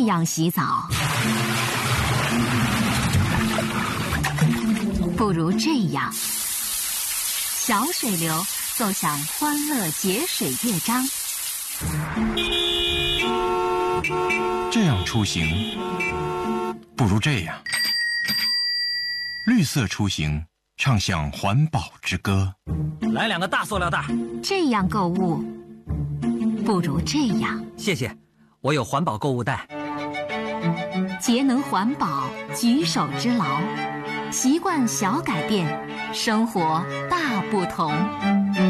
这样洗澡，不如这样。小水流奏响欢乐节水乐章。 这样出行，不如这样。绿色出行，唱响环保之歌。 来2个大塑料袋。 这样购物，不如这样。 谢谢，我有环保购物袋。 节能环保，举手之劳，习惯小改变，生活大不同。